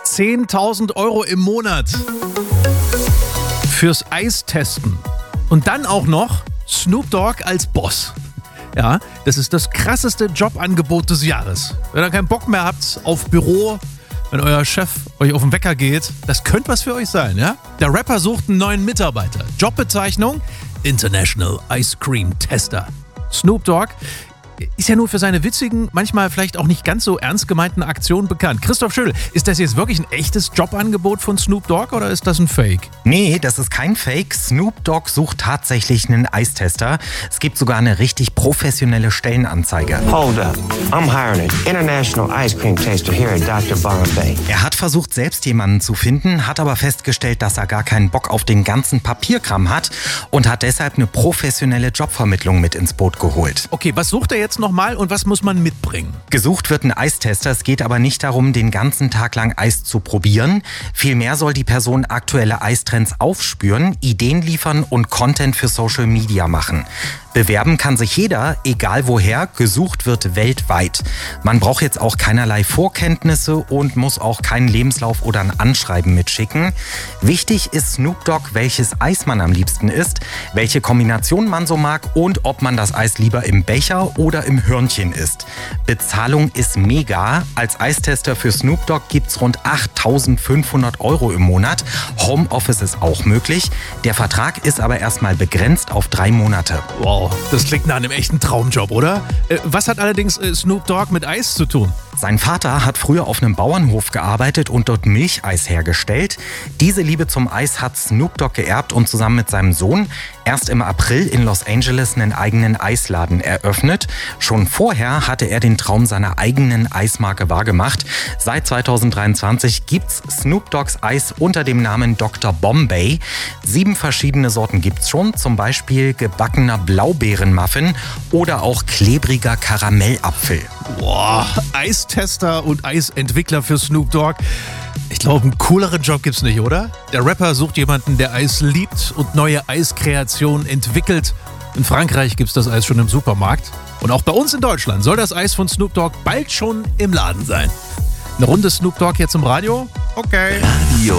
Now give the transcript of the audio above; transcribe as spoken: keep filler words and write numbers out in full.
zehntausend Euro im Monat fürs Eistesten. Und dann auch noch Snoop Dogg als Boss. Ja, das ist das krasseste Jobangebot des Jahres. Wenn ihr keinen Bock mehr habt auf Büro, wenn euer Chef euch auf den Wecker geht, das könnte was für euch sein, ja? Der Rapper sucht einen neuen Mitarbeiter. Jobbezeichnung: International Ice Cream Tester. Snoop Dogg ist ja nur für seine witzigen, manchmal vielleicht auch nicht ganz so ernst gemeinten Aktionen bekannt. Christoph Schödel, ist das jetzt wirklich ein echtes Jobangebot von Snoop Dogg oder ist das ein Fake? Nee, das ist kein Fake. Snoop Dogg sucht tatsächlich einen Eistester. Es gibt sogar eine richtig professionelle Stellenanzeige. Hold up, I'm hiring an international ice cream taster here at Doktor Bombay. Er hat versucht, selbst jemanden zu finden, hat aber festgestellt, dass er gar keinen Bock auf den ganzen Papierkram hat und hat deshalb eine professionelle Jobvermittlung mit ins Boot geholt. Okay, was sucht er jetzt nochmal und was muss man mitbringen? Gesucht wird ein Eistester. Es geht aber nicht darum, den ganzen Tag lang Eis zu probieren. Vielmehr soll die Person aktuelle Eistrends aufspüren, Ideen liefern und Content für Social Media machen. Bewerben kann sich jeder, egal woher, gesucht wird weltweit. Man braucht jetzt auch keinerlei Vorkenntnisse und muss auch keinen Lebenslauf oder ein Anschreiben mitschicken. Wichtig ist Snoop Dogg, welches Eis man am liebsten isst, welche Kombination man so mag und ob man das Eis lieber im Becher oder im Hörnchen isst. Bezahlung ist mega. Als Eistester für Snoop Dogg gibt's rund achttausendfünfhundert Euro im Monat. Homeoffice ist auch möglich. Der Vertrag ist aber erstmal begrenzt auf drei Monate. Wow. Das klingt nach einem echten Traumjob, oder? Äh, was hat allerdings äh, Snoop Dogg mit Eis zu tun? Sein Vater hat früher auf einem Bauernhof gearbeitet und dort Milcheis hergestellt. Diese Liebe zum Eis hat Snoop Dogg geerbt und zusammen mit seinem Sohn erst im April in Los Angeles einen eigenen Eisladen eröffnet. Schon vorher hatte er den Traum seiner eigenen Eismarke wahrgemacht. Seit zweitausenddreiundzwanzig gibt's Snoop Doggs Eis unter dem Namen Doktor Bombay. Sieben verschiedene Sorten gibt's schon, zum Beispiel gebackener Blaubeerenmuffin oder auch klebriger Karamellapfel. Boah, Eistester und Eisentwickler für Snoop Dogg. Ich glaube, einen cooleren Job gibt's nicht, oder? Der Rapper sucht jemanden, der Eis liebt und neue Eiskreationen entwickelt. In Frankreich gibt's das Eis schon im Supermarkt. Und auch bei uns in Deutschland soll das Eis von Snoop Dogg bald schon im Laden sein. Eine Runde Snoop Dogg jetzt im Radio? Okay. Radio